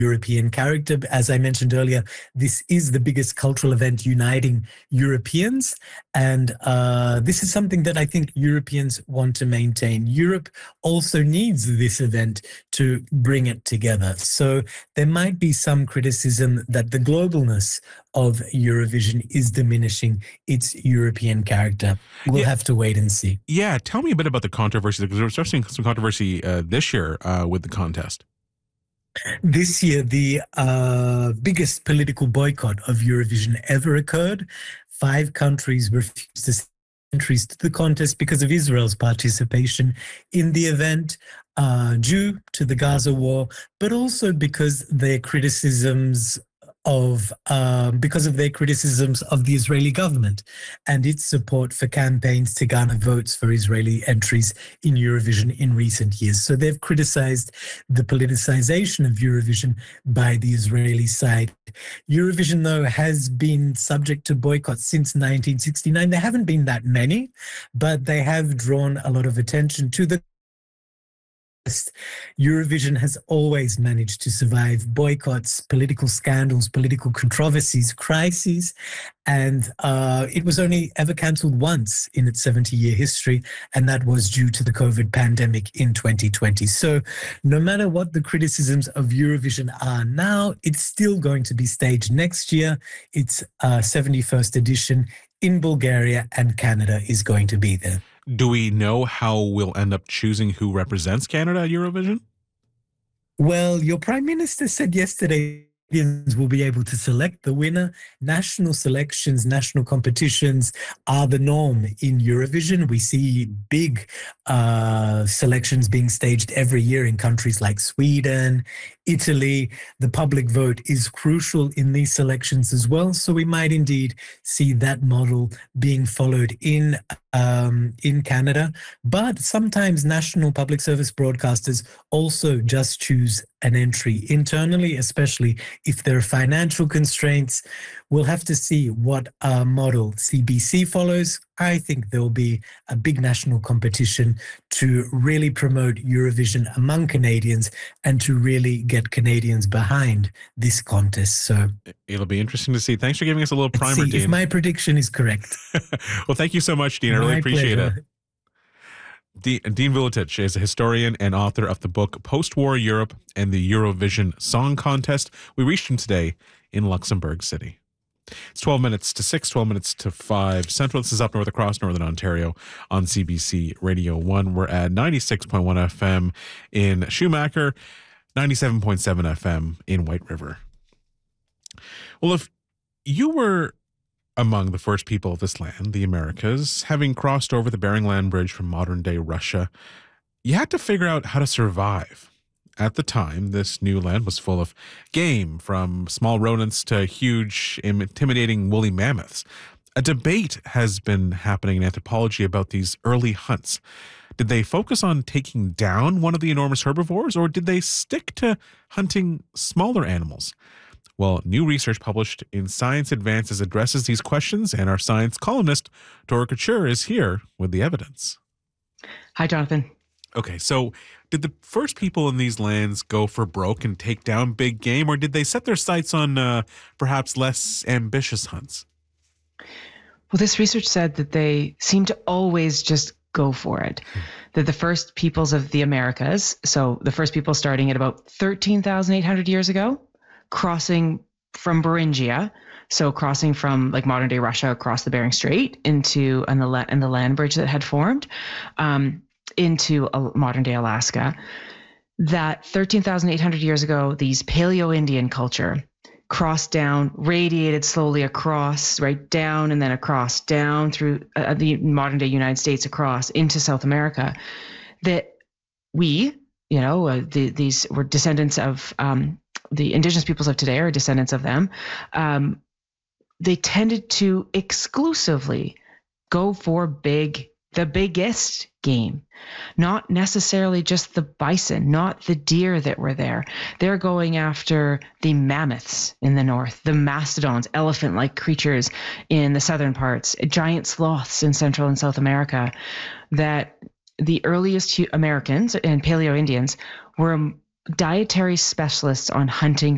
European character. As I mentioned earlier, this is the biggest cultural event uniting Europeans. And this is something that I think Europeans want to maintain. Europe also needs this event to bring it together. So there might be some criticism that the globalness of Eurovision is diminishing its European character. We'll have to wait and see. Yeah, tell me a bit about the controversy, because we're starting some controversy this year with the contest. This year, the biggest political boycott of Eurovision ever occurred. 5 countries refused to send entries to the contest because of Israel's participation in the event, due to the Gaza war, but also because their criticisms of the Israeli government and its support for campaigns to garner votes for Israeli entries in Eurovision in recent years. So they've criticized the politicization of Eurovision by the Israeli side. Eurovision, though, has been subject to boycotts since 1969. There haven't been that many, but they have drawn a lot of attention to the Eurovision has always managed to survive boycotts, political scandals, political controversies, crises, and it was only ever cancelled once in its 70-year history, and that was due to the COVID pandemic in 2020. So no matter what the criticisms of Eurovision are now, it's still going to be staged next year. Its 71st edition in Bulgaria, and Canada is going to be there. Do we know how we'll end up choosing who represents Canada at Eurovision? Well, your Prime Minister said yesterday Canadians will be able to select the winner. National selections, national competitions are the norm in Eurovision. We see big selections being staged every year in countries like Sweden, Italy. The public vote is crucial in these selections as well. So we might indeed see that model being followed in Canada. But sometimes national public service broadcasters also just choose an entry internally, especially if there are financial constraints. We'll have to see what model CBC follows. I think there will be a big national competition to really promote Eurovision among Canadians and to really get Canadians behind this contest. So it'll be interesting to see. Thanks for giving us a little primer, Dean. If my prediction is correct. Well, thank you so much, Dean. I really appreciate it. Dean Vuletic is a historian and author of the book Post-War Europe and the Eurovision Song Contest. We reached him today in Luxembourg City. It's 12 minutes to 6, 12 minutes to 5 Central. This is Up North across Northern Ontario on CBC Radio 1. We're at 96.1 FM in Schumacher, 97.7 FM in White River. Well, if you were among the first people of this land, the Americas, having crossed over the Bering Land Bridge from modern-day Russia, you had to figure out how to survive. At the time, this new land was full of game, from small rodents to huge, intimidating woolly mammoths. A debate has been happening in anthropology about these early hunts. Did they focus on taking down one of the enormous herbivores, or did they stick to hunting smaller animals? Well, new research published in Science Advances addresses these questions, and our science columnist, Dora Couture, is here with the evidence. Hi, Jonathan. Okay, so did the first people in these lands go for broke and take down big game, or did they set their sights on perhaps less ambitious hunts? Well, this research said that they seem to always just go for it. That the first peoples of the Americas, so the first people starting at about 13,800 years ago, crossing from Beringia, so crossing from like modern day Russia across the Bering Strait into and the land bridge that had formed, into modern day Alaska, that 13,800 years ago, these Paleo-Indian culture crossed down, radiated slowly across, right down and then across, down through the modern day United States, across into South America, that we, these were descendants of the indigenous peoples of today, are descendants of them. They tended to exclusively go for the biggest game, not necessarily just the bison, not the deer that were there. They're going after the mammoths in the north, the mastodons, elephant-like creatures in the southern parts, giant sloths in Central and South America. That the earliest Americans and Paleo-Indians were dietary specialists on hunting